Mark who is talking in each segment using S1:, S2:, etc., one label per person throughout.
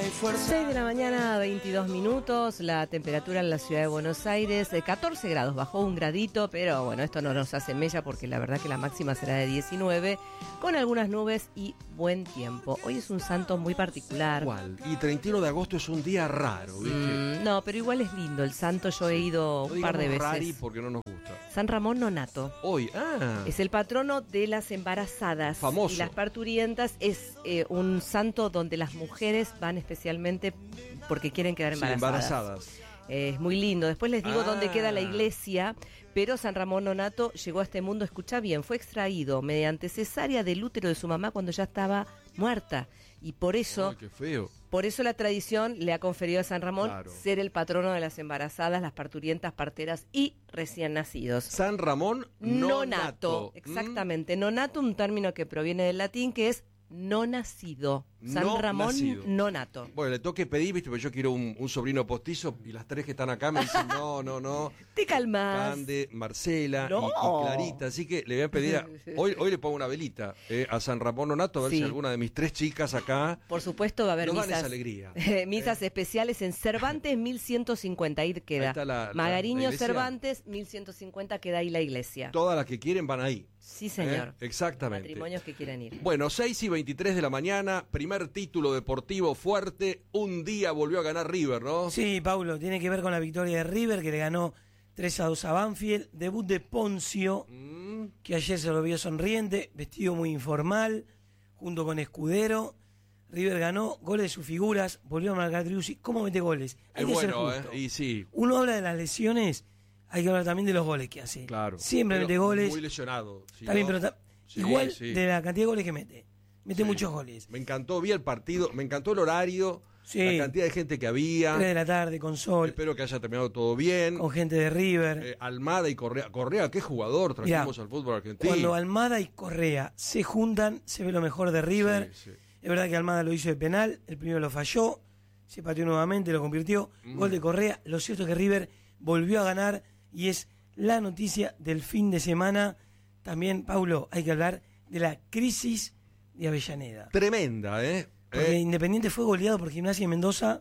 S1: 6 de la mañana, 22 minutos, la temperatura en la ciudad de Buenos Aires, 14 grados, bajó un gradito, pero bueno, esto no nos hace mella porque la verdad que la máxima será de 19, con algunas nubes y buen tiempo. Hoy es un santo muy particular.
S2: ¿Cuál? Y 31 de agosto es un día raro, ¿viste?
S1: No, pero igual es lindo el santo, yo he ido un par de veces.
S2: Rari porque no nos gusta.
S1: San Ramón Nonato.
S2: Hoy,
S1: es el patrono de las embarazadas.
S2: Famoso.
S1: Y las parturientas. Es un santo donde las mujeres van especialmente porque quieren quedar embarazadas. Es muy lindo. Después les digo dónde queda la iglesia, pero San Ramón Nonato llegó a este mundo, escucha bien, fue extraído mediante cesárea del útero de su mamá cuando ya estaba muerta. Y por eso,
S2: qué feo.
S1: Por eso la tradición le ha conferido a San Ramón ser el patrono de las embarazadas, las parturientas, parteras y recién nacidos.
S2: San Ramón Nonato.
S1: Exactamente. Nonato, un término que proviene del latín que es no nacido. San Ramón Nonato.
S2: Bueno, le tengo que pedir, viste, porque yo quiero un sobrino postizo y las tres que están acá me dicen no.
S1: Te calmas.
S2: Cande, Marcela y Clarita. Así que le voy a pedir, hoy le pongo una velita a San Ramón Nonato, a ver si alguna de mis tres chicas acá.
S1: Por supuesto va a haber misas.
S2: Nos dan esa alegría.
S1: Misas especiales en Cervantes 1150, ahí queda.
S2: Ahí
S1: Magariño, Cervantes 1150, queda ahí la iglesia.
S2: Todas las que quieren van ahí.
S1: Sí, señor.
S2: Exactamente.
S1: Matrimonios que quieren ir.
S2: Bueno, 6:23 de la mañana, primer título deportivo fuerte. Un día volvió a ganar River, ¿no?
S3: Sí, Paulo, tiene que ver con la victoria de River, que le ganó 3-2 a Banfield. Debut de Poncio, que ayer se lo vio sonriente, vestido muy informal, junto con Escudero. River ganó, goles de sus figuras, volvió a marcar Driussi. ¿Cómo mete goles? Hay que ser justo.
S2: Y sí.
S3: Uno habla de las lesiones, hay que hablar también de los goles que hace.
S2: Claro.
S3: Siempre mete goles.
S2: Muy lesionado.
S3: También, pero igual de la cantidad de goles que mete. Mete muchos goles.
S2: Me encantó, vi el partido, me encantó el horario, la cantidad de gente que había.
S3: 3 de la tarde con sol.
S2: Espero que haya terminado todo bien.
S3: Con gente de River.
S2: Almada y Correa. Correa, qué jugador trajimos al fútbol argentino.
S3: Cuando Almada y Correa se juntan, se ve lo mejor de River.
S2: Sí.
S3: Es verdad que Almada lo hizo de penal, el primero lo falló, se pateó nuevamente, lo convirtió. Gol de Correa. Lo cierto es que River volvió a ganar y es la noticia del fin de semana. También, Paulo, hay que hablar de la crisis de Avellaneda.
S2: Tremenda,
S3: Porque Independiente fue goleado por Gimnasia de Mendoza.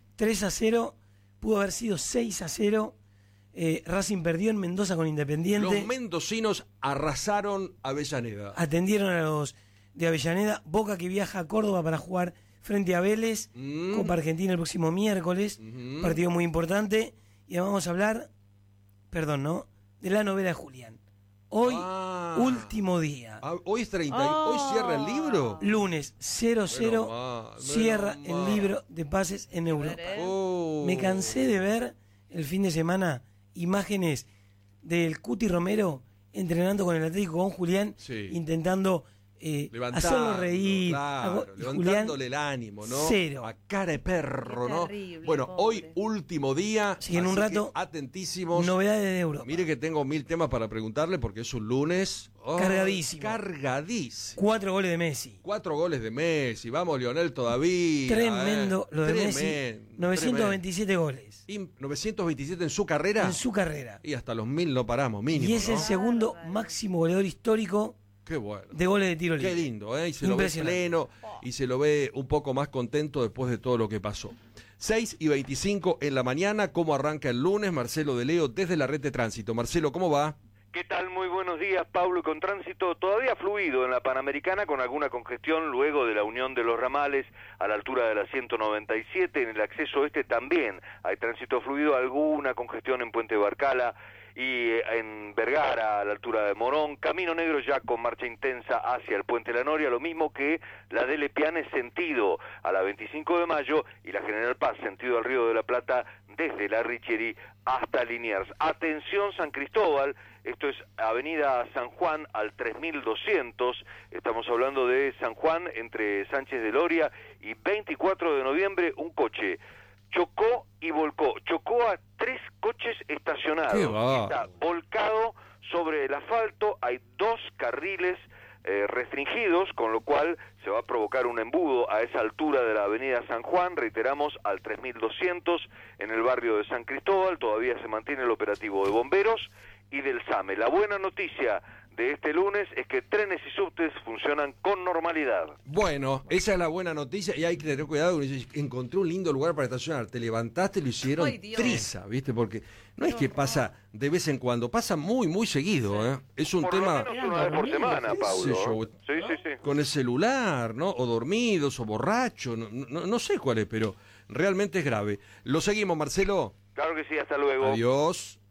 S3: 3-0, pudo haber sido 6-0. Racing perdió en Mendoza con Independiente.
S2: Los mendocinos arrasaron a Avellaneda.
S3: Atendieron a los de Avellaneda. Boca que viaja a Córdoba para jugar frente a Vélez. Copa Argentina el próximo miércoles. Partido muy importante. Y vamos a hablar, de la novela de Julián. Hoy, último día.
S2: Hoy es 30. ¿Hoy cierra el libro?
S3: Lunes 0-0 cierra el libro de pases en Europa. Me cansé de ver el fin de semana imágenes del Cuti Romero entrenando con el Atlético, con Julián, intentando hacerlo reír,
S2: levantándole el ánimo, ¿no?
S3: Cero.
S2: A cara de perro, ¿no?
S1: Terrible,
S2: bueno,
S1: pobre.
S2: hoy último día.
S3: Sí, en un rato,
S2: atentísimos.
S3: Novedades de Europa.
S2: Mire que tengo 1000 temas para preguntarle porque es un lunes.
S3: Cargadísimo. 4 goles de Messi.
S2: 4 goles de Messi. Vamos, Lionel, todavía.
S3: Tremendo lo de Messi. 927 goles.
S2: ¿Y 927 en su carrera?
S3: En su carrera.
S2: Y hasta los 1000 no paramos, mínimo.
S3: Y es el segundo máximo goleador histórico.
S2: Qué bueno.
S3: De goles de tiro libre.
S2: Qué lindo, ¿eh? Y se lo ve pleno y se lo ve un poco más contento después de todo lo que pasó. 6:25 en la mañana, ¿cómo arranca el lunes? Marcelo de Leo desde la red de tránsito. Marcelo, ¿cómo va?
S4: ¿Qué tal? Muy buenos días, Pablo, con tránsito todavía fluido en la Panamericana, con alguna congestión luego de la unión de los ramales a la altura de la 197. En el acceso este también hay tránsito fluido, alguna congestión en Puente Barcala y en Vergara a la altura de Morón. Camino Negro ya con marcha intensa hacia el Puente La Noria, lo mismo que la de Lepiane sentido a la 25 de mayo y la General Paz sentido al Río de la Plata desde la Richieri hasta Liniers. Atención San Cristóbal, esto es Avenida San Juan al 3200, estamos hablando de San Juan entre Sánchez de Loria y 24 de noviembre, un coche chocó y volcó, chocó a 3 coches estacionados, está volcado sobre el asfalto, hay 2 carriles restringidos, con lo cual se va a provocar un embudo a esa altura de la avenida San Juan, reiteramos, al 3200 en el barrio de San Cristóbal. Todavía se mantiene el operativo de bomberos y del SAME. La buena noticia de este lunes es que trenes y subtes funcionan con normalidad.
S2: Bueno, esa es la buena noticia y hay que tener cuidado. Encontré un lindo lugar para estacionar. Te levantaste y lo hicieron triza, ¿viste? Porque no es que pasa de vez en cuando, pasa muy, muy seguido, ¿eh? Es un tema...
S4: Por lo menos una vez por semana, Paulo. Sí.
S2: Con el celular, ¿no? O dormidos, o borrachos, no sé cuál es, pero realmente es grave. ¿Lo seguimos, Marcelo?
S4: Claro que sí, hasta luego.
S2: Adiós.